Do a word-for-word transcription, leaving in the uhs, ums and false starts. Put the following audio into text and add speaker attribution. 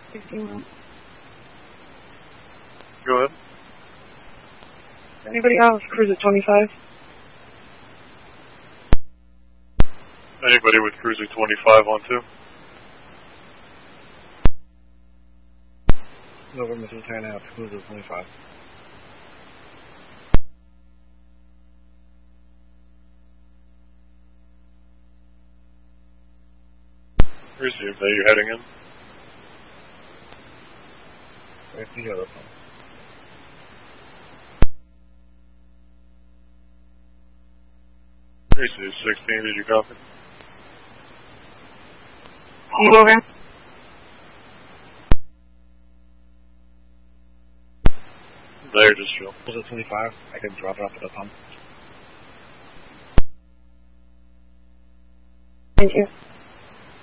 Speaker 1: sixteen.
Speaker 2: Go ahead.
Speaker 1: Anybody else? Cruise at twenty-five.
Speaker 2: Anybody with cruise at twenty-five on two?
Speaker 3: November two ten out, cruise at twenty-five.
Speaker 2: Received. Are you heading in?
Speaker 3: Where's the other phone?
Speaker 2: Received. sixteen, did you copy?
Speaker 1: You over?
Speaker 2: There, just chill.
Speaker 3: Cruise at twenty-five, I can drop it off at the pump.
Speaker 1: Thank you.